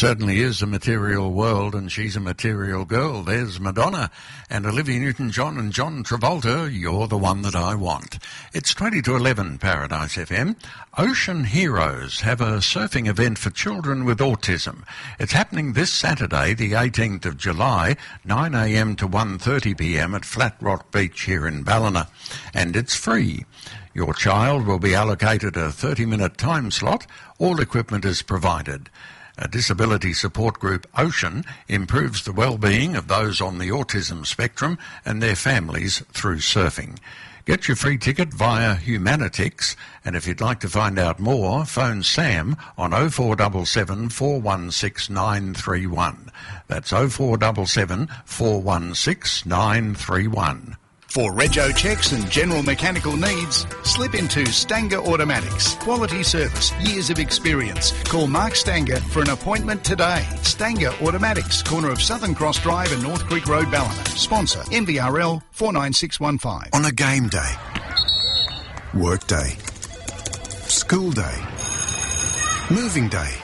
certainly is a material world, and she's a material girl. There's Madonna and Olivia Newton-John and John Travolta, You're the One That I Want. It's 20 to 11, Paradise FM. Ocean Heroes have a surfing event for children with autism. It's happening this Saturday, the 18th of July, 9 a.m. to 1:30 p.m. at Flat Rock Beach here in Ballina, and it's free. Your child will be allocated a 30-minute time slot. All equipment is provided. A disability support group, Ocean, improves the well-being of those on the autism spectrum and their families through surfing. Get your free ticket via Humanitix, and if you'd like to find out more, phone Sam on 0477 416 931. That's 0477 416 931. For rego checks and general mechanical needs, slip into Stanger Automatics. Quality service, years of experience. Call Mark Stanger for an appointment today. Stanger Automatics, corner of Southern Cross Drive and North Creek Road, Ballina. Sponsor MVRL 49615. On a game day, work day, school day, moving day,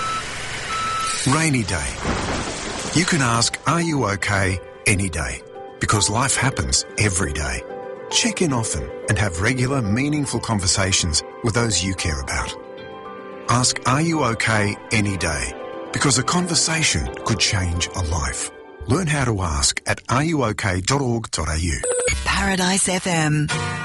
rainy day, you can ask, are you okay, any day? Because life happens every day. Check in often and have regular, meaningful conversations with those you care about. Ask, are you okay, any day? Because a conversation could change a life. Learn how to ask at areyouok.org.au. Paradise FM.